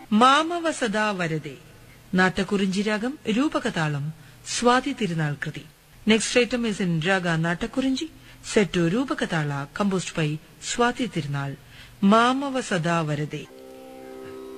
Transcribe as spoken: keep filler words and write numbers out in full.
മാമവ സദാ വരദേ. നാട്ടക്കുറിഞ്ചി രാഗം, രൂപകതാളം സ്വാതി തിരുനാൾ കൃതി. Next item is in raga Nattakurinji set to Rupakatala, composed by Swati Tirunal. Mamava Sada Varade.